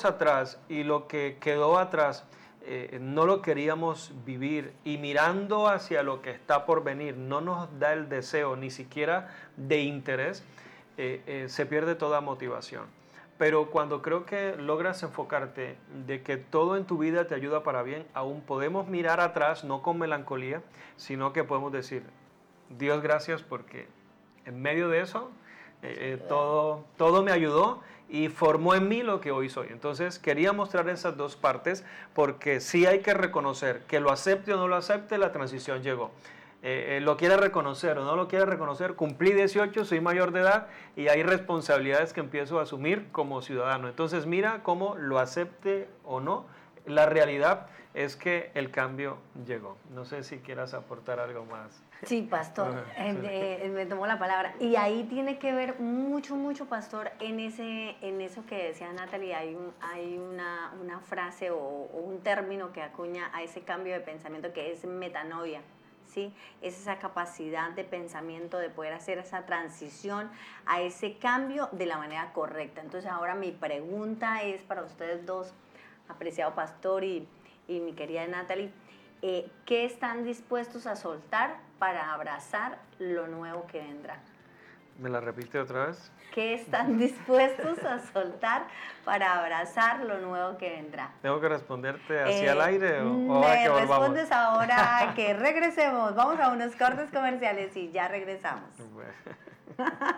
miramos atrás y lo que quedó atrás no lo queríamos vivir, y mirando hacia lo que está por venir no nos da el deseo ni siquiera de interés, se pierde toda motivación. Pero cuando creo que logras enfocarte de que todo en tu vida te ayuda para bien, aún podemos mirar atrás, no con melancolía, sino que podemos decir, Dios, gracias, porque en medio de eso todo me ayudó y formó en mí lo que hoy soy. Entonces quería mostrar esas dos partes, porque sí hay que reconocer que lo acepte o no lo acepte, la transición llegó. Lo quiere reconocer o no lo quiere reconocer, cumplí 18, soy mayor de edad y hay responsabilidades que empiezo a asumir como ciudadano. Entonces mira cómo lo acepte o no, la realidad es que el cambio llegó. No sé si quieras aportar algo más. Sí, pastor, me tomó la palabra. Y ahí tiene que ver mucho, mucho, pastor, en eso que decía Natalie. Hay una frase o un término que acuña a ese cambio de pensamiento, que es metanoia. ¿Sí? Es esa capacidad de pensamiento de poder hacer esa transición a ese cambio de la manera correcta. Entonces ahora mi pregunta es para ustedes dos, apreciado pastor y mi querida Natalie, ¿qué están dispuestos a soltar para abrazar lo nuevo que vendrá? ¿Me la repite otra vez? ¿Qué están dispuestos a soltar para abrazar lo nuevo que vendrá? ¿Tengo que responderte hacia el aire o me respondes ahora que regresemos? Vamos a unos cortes comerciales y ya regresamos. Bueno.